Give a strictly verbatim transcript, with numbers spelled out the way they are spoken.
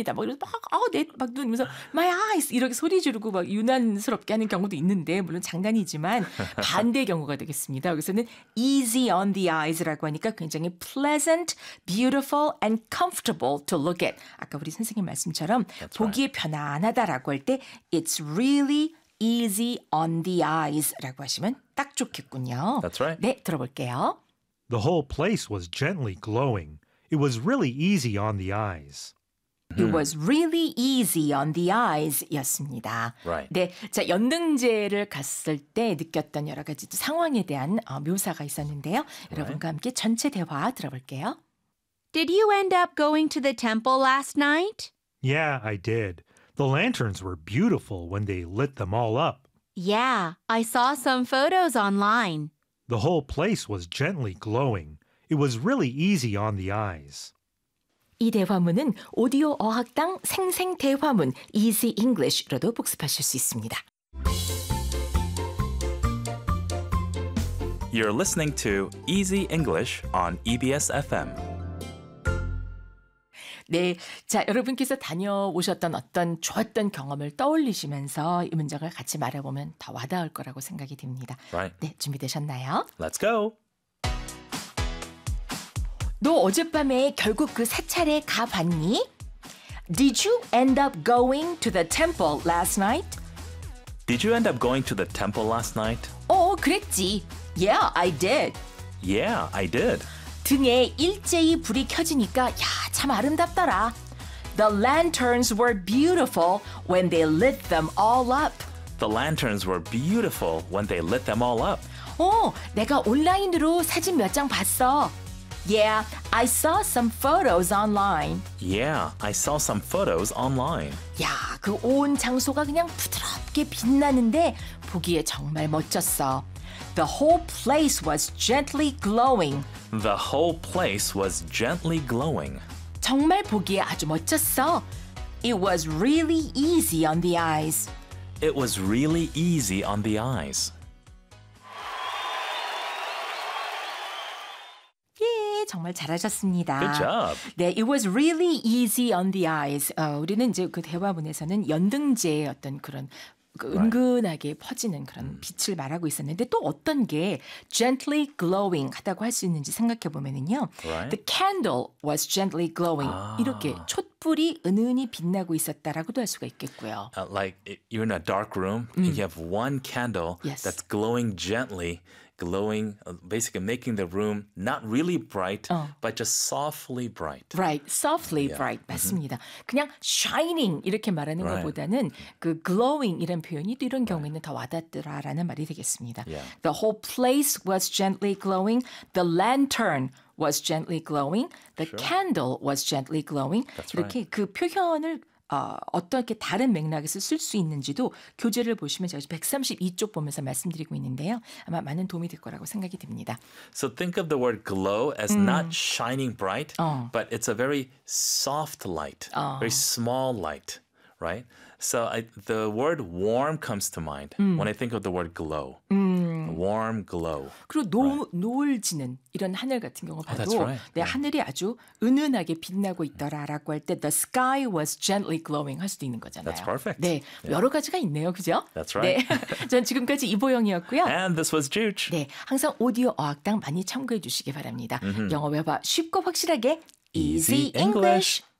눈입니다. 뭐 이러면서 막, 어, 내, 막 눈, 이러면서 my eyes 이렇게 소리 지르고 막 유난스럽게 하는 경우도 있는데, 물론 장난이지만 반대 경우가 되겠습니다. 여기서는 easy on the eyes라고 하니까 굉장히 pleasant, beautiful and comfortable to look at. 아까 우리 선생님 말씀처럼 That's 보기에 right. 편안하다라고 할 때 it's really easy on the eyes라고 하시면 딱 좋겠군요. That's right. 네, 들어볼게요. The whole place was gently glowing. It was really easy on the eyes. It was really easy on the eyes 였습니다. Right. 네, 자 연등제를 갔을 때 느꼈던 여러 가지 상황에 대한 어, 묘사가 있었는데요. 여러분과 함께 전체 대화 들어볼게요. Did you end up going to the temple last night? Yeah, I did. The lanterns were beautiful when they lit them all up. Yeah, I saw some photos online. The whole place was gently glowing. It was really easy on the eyes. 이 대화문은 오디오 어학당 생생 대화문 Easy English로도 복습하실 수 있습니다. You're listening to Easy English on E B S F M. 네, 자 여러분께서 다녀오셨던 어떤 좋았던 경험을 떠올리시면서 이 문장을 같이 말해보면 더 와닿을 거라고 생각이 듭니다. Right. 네, 준비되셨나요? Let's go. 너 어젯밤에 결국 그 사찰에 가봤니? Did you end up going to the temple last night? Did you end up going to the temple last night? 어, 그랬지. Yeah, I did. Yeah, I did. 등에 일제히 불이 켜지니까 야, 참 아름답더라. The lanterns were beautiful when they lit them all up. The lanterns were beautiful when they lit them all up. 어, 내가 온라인으로 사진 몇 장 봤어. Yeah, I saw some photos online. Yeah, I saw some photos online. 야, 그 온 장소가 그냥 부드럽게 빛나는데 보기에 정말 멋졌어. The whole place was gently glowing. The whole place was gently glowing. 정말 보기에 아주 멋졌어. It was really easy on the eyes. It was really easy on the eyes. 예, 정말 잘하셨습니다. Good job. 네, it was really easy on the eyes. 어, 우리는 이제 그 대화문에서는 연등제의 어떤 그런 그 은근하게 퍼지는 그런 빛을 말하고 있었는데 또 어떤 게 gently glowing 하다고 할 수 있는지 생각해 보면은요. Right. The candle was gently glowing. 아. 이렇게 촛불이 은은히 빛나고 있었다라고도 할 수가 있겠고요. Uh, like it- you're in a dark room and you have one candle Yes. that's glowing gently, glowing, uh, basically making the room not really bright, 어. but just softly bright. Bright, softly Yeah. bright 맞습니다. 그냥 shining 이렇게 말하는 Right. 것보다는 그 glowing 이런 표현이 또 이런 경우에는 더 와닿더라라는 말이 되겠습니다. Yeah. The whole place was gently glowing. The lantern was gently glowing. The Sure. candle was gently glowing. That's 이렇게 그 표현을 어, 어떻게 다른 맥락에서 쓸 수 있는지도 교재를 보시면 제가 백삼십이 쪽 보면서 말씀드리고 있는데요. 아마 많은 도움이 될 거라고 생각이 듭니다. So think of the word glow as not shining bright, 어. but it's a very soft light, very small light, right? So I, the word warm comes to mind when I think of the word glow. Warm glow. 그리고 노, 노을지는 이런 하늘 같은 경우 봐도 that's right. 네, 하늘이 아주 은은하게 빛나고 있더라라고 할 때 the sky was gently glowing 할 수도 있는 거잖아요. That's perfect. 네, 여러 가지가 있네요. 그죠? That's right. 네, 전 지금까지 이보영이었고요. And this was Juge. 네, 항상 오디오 어학당 많이 참고해 주시기 바랍니다. 영어 외화 쉽고 확실하게 Easy Easy English. English.